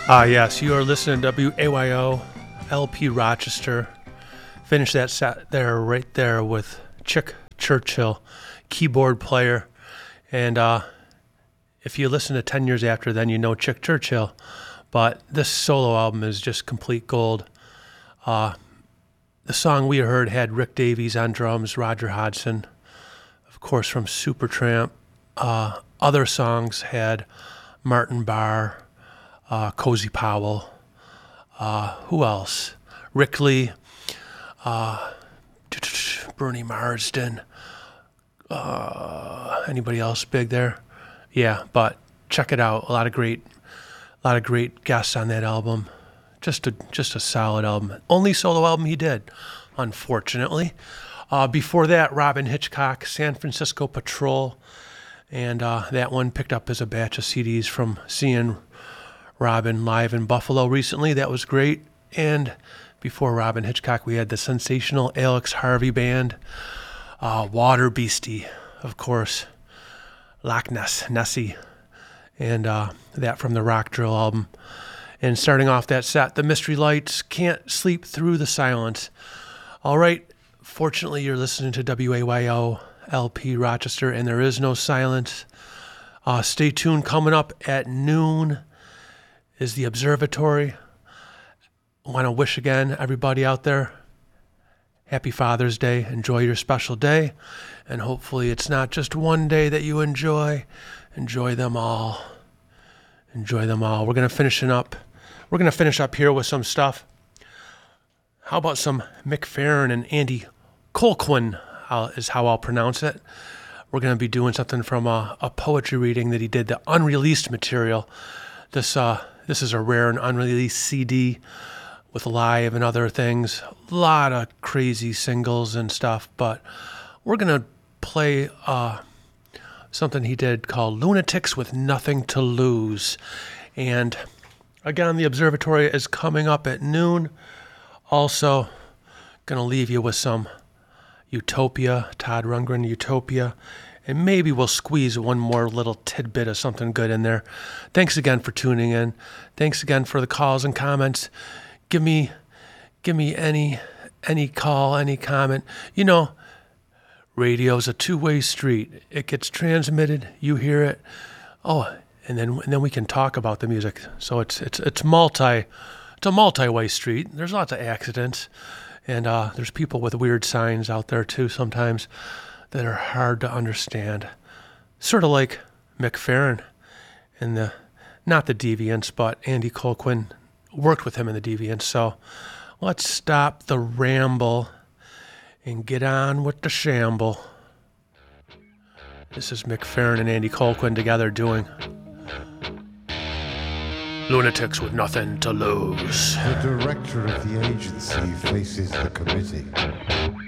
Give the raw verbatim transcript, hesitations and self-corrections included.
Ah, yes, you are listening to W A Y O, L P Rochester. Finish that set there, right there with Chick Churchill, keyboard player. And uh, if you listen to ten years after, then you know Chick Churchill. But this solo album is just complete gold. Uh, the song we heard had Rick Davies on drums, Roger Hodgson, of course, from Supertramp. Uh, other songs had Martin Barr, uh, Cozy Powell, uh, who else? Rick Lee, uh, Bernie Marsden. Uh, anybody else big there? Yeah, but check it out. A lot of great, a lot of great guests on that album. Just a just a solid album. Only solo album he did, unfortunately. Uh, before that, Robyn Hitchcock, San Francisco Patrol, and uh, that one picked up as a batch of C Ds from seeing Robyn live in Buffalo recently. That was great. And before Robyn Hitchcock, we had the sensational Alex Harvey Band, uh, Water Beastie, of course, Loch Ness, Nessie, and uh, that from the Rock Drill album. And starting off that set, the Mystery Lights, Can't Sleep Through the Silence. All right, fortunately, you're listening to W A Y O L P Rochester, and there is no silence. Uh, stay tuned. Coming up at noon is the Observatory. I want to wish again everybody out there happy Father's Day. Enjoy your special day, and hopefully it's not just one day that you enjoy. Enjoy them all. Enjoy them all. We're gonna finish it up. We're gonna finish up here with some stuff. How about some Mick Farren and Andy Colquhoun, uh, is how I'll pronounce it. We're gonna be doing something from a, a poetry reading that he did, the unreleased material. This uh, this is a rare and unreleased C D with live and other things. A lot of crazy singles and stuff, but we're gonna play uh, something he did called Lunatics with Nothing to Lose. And again, the Observatory is coming up at noon. Also, gonna leave you with some Utopia, Todd Rundgren, Utopia, and maybe we'll squeeze one more little tidbit of something good in there. Thanks again for tuning in. Thanks again for the calls and comments. Give me, give me any, any call, any comment. You know, radio's a two-way street. It gets transmitted, you hear it. Oh, and then and then we can talk about the music. So it's it's it's multi, it's a multi-way street. There's lots of accidents, and uh, there's people with weird signs out there too sometimes that are hard to understand. Sort of like Mick Farren and the not the Deviants, but Andy Colquhoun worked with him in the Deviants. So let's stop the ramble and get on with the shamble. This is Mick Farren and Andy Colquhoun together doing Lunatics with Nothing to Lose. The director of the agency faces the committee.